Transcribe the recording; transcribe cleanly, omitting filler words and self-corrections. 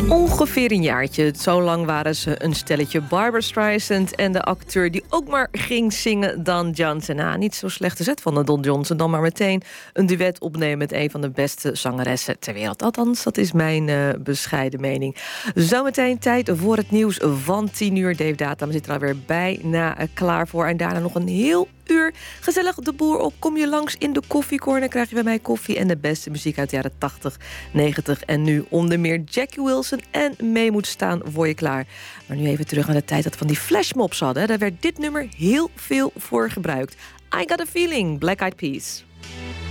Ongeveer een jaartje. Zo lang waren ze een stelletje. Barbra Streisand en de acteur die ook maar ging zingen, Don Johnson. Niet zo slechte zet van de Don Johnson. Dan maar meteen een duet opnemen met een van de beste zangeressen ter wereld. Althans, dat is mijn bescheiden mening. Zometeen tijd voor het nieuws van 10 uur. Dave Data zit er alweer bijna klaar voor. En daarna nog een heel uur gezellig de boer op. Kom je langs in de koffiecorner, krijg je bij mij koffie en de beste muziek uit de jaren 80, 90 en nu. Onder meer Jackie Wilson en Mee Moet Staan voor je klaar. Maar nu even terug aan de tijd dat van die flashmobs hadden. Daar werd dit nummer heel veel voor gebruikt. I Got a Feeling, Black Eyed Peas.